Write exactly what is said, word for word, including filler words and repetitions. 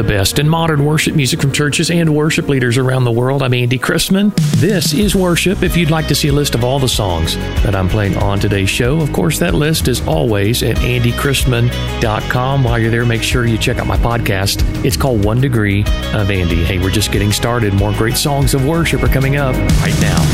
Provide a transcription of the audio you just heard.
the best in modern worship music from churches and worship leaders around the world. I'm Andy Christman. This is Worship. If you'd like to see a list of all the songs that I'm playing on today's show, of course, that list is always at andy christman dot com. While you're there, make sure you check out my podcast. It's called One Degree of Andy. Hey, we're just getting started. More great songs of worship are coming up right now.